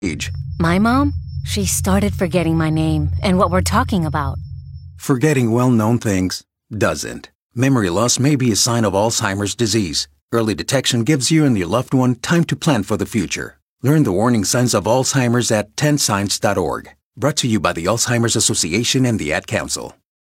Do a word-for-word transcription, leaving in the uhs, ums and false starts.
age. My mom? She started forgetting my name and what we're talking about. Forgetting well-known things doesn't. Memory loss may be a sign of Alzheimer's disease. Early detection gives you and your loved one time to plan for the future. Learn the warning signs of Alzheimer's at ten signs dot org. Brought to you by the Alzheimer's Association and the Ad Council.